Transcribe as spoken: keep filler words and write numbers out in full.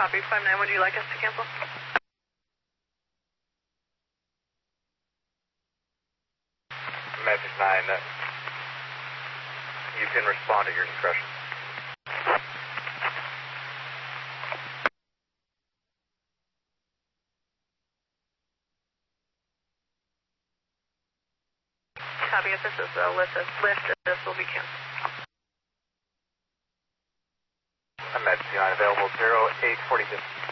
Copy, five nine, would you like us to cancel? Message nine, uh, you can respond at your discretion. Copy, if this is the list, list this will be canceled. Message nine available, zero eight forty-two.